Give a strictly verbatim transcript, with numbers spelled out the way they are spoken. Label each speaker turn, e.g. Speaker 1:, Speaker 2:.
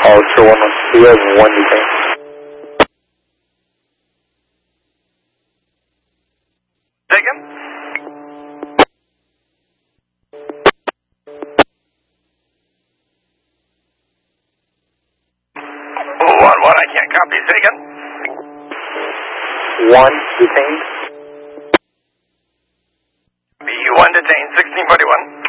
Speaker 1: Oh, sure, one, we have one detained.
Speaker 2: Taken? One, one, I can't copy. Taken?
Speaker 1: One detained.
Speaker 2: B one detained, sixteen forty-one.